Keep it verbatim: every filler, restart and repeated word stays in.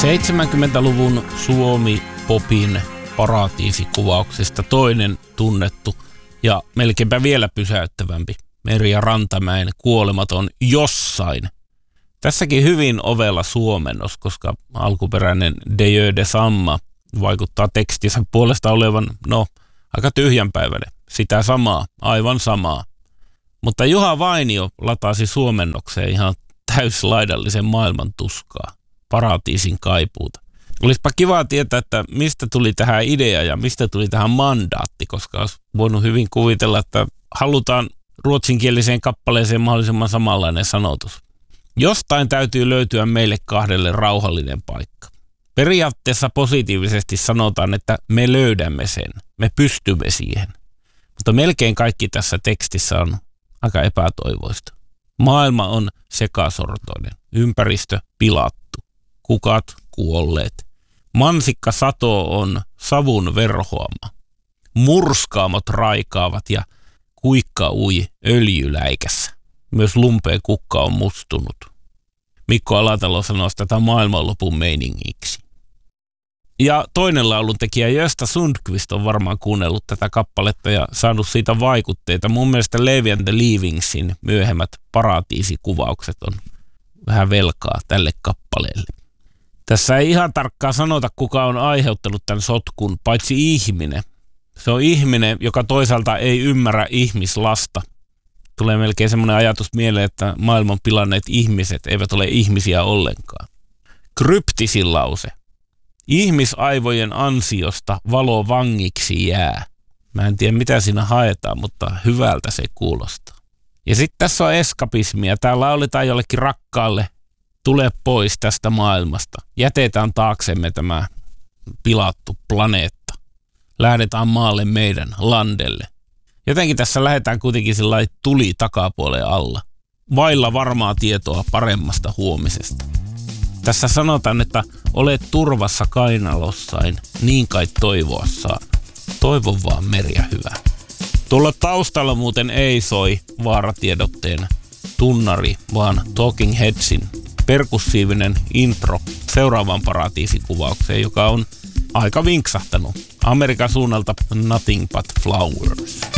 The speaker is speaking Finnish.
seitsemänkymmentäluvun Suomi-popin paratiisikuvauksista toinen tunnettu ja melkeinpä vielä pysäyttävämpi Merja Rantamäen Kuolematon jossain. Tässäkin hyvin ovella suomennos, koska alkuperäinen Dieu de Samma vaikuttaa tekstissä puolesta olevan, no, aika tyhjänpäiväinen. Sitä samaa, aivan samaa. Mutta Juha Vainio latasi suomennokseen ihan täyslaidallisen maailman tuskaa, paratiisin kaipuuta. Olisipa kiva tietää, että mistä tuli tähän idea ja mistä tuli tähän mandaatti, koska olisi voinut hyvin kuvitella, että halutaan ruotsinkieliseen kappaleeseen mahdollisimman samanlainen sanotus. Jostain täytyy löytyä meille kahdelle rauhallinen paikka. Periaatteessa positiivisesti sanotaan, että me löydämme sen, me pystymme siihen. Mutta melkein kaikki tässä tekstissä on aika epätoivoista. Maailma on sekasortoinen, ympäristö pilattu, kukat kuolleet. Mansikka sato on savun verhoama. Murskaamot raikaavat ja kuikka ui öljyläikässä. Myös lumpeen kukka on mustunut. Mikko Alatalo sanoo tätä maailmanlopun meiningiksi. Ja toinen lauluntekijä Gösta Sundqvist on varmaan kuunnellut tätä kappaletta ja saanut siitä vaikutteita. Mun mielestä Levi and the Leavingsin myöhemmät paratiisikuvaukset on vähän velkaa tälle kappaleelle. Tässä ei ihan tarkkaan sanota, kuka on aiheuttanut tämän sotkun, paitsi ihminen. Se on ihminen, joka toisaalta ei ymmärrä ihmislasta. Tulee melkein semmoinen ajatus mieleen, että maailman pilanneet ihmiset eivät ole ihmisiä ollenkaan. Kryptisin lause. Ihmisaivojen ansiosta valo vangiksi jää. Mä en tiedä mitä siinä haetaan, mutta hyvältä se kuulostaa. Ja sitten tässä on eskapismia. Täällä lauletaan jollekin rakkaalle, tule pois tästä maailmasta. Jätetään taaksemme tämä pilattu planeetta. Lähdetään maalle meidän landelle. Jotenkin tässä lähdetään kuitenkin sellainen tuli takapuoleen alla. Vailla varmaa tietoa paremmasta huomisesta. Tässä sanotaan, että olet turvassa kainalossain, niin kai toivoa saan. Toivon vaan Merja hyvä. Tuolla taustalla muuten ei soi vaaratiedotteen tunnari, vaan Talking Headsin perkussiivinen intro seuraavaan paratiisikuvaukseen, joka on aika vinksahtanut. Amerikan suunnalta Nothing But Flowers.